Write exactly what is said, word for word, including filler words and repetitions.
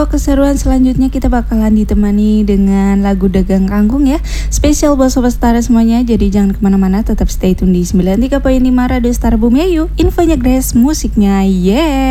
Untuk keseruan selanjutnya kita bakalan ditemani dengan lagu Dagang Kangkung ya. Spesial buat Sobat Setara semuanya. Jadi jangan kemana-mana, tetap stay tune di sembilan puluh tiga koma lima Radio Setara Bumi Ayu. Infonya Grace, musiknya yeah.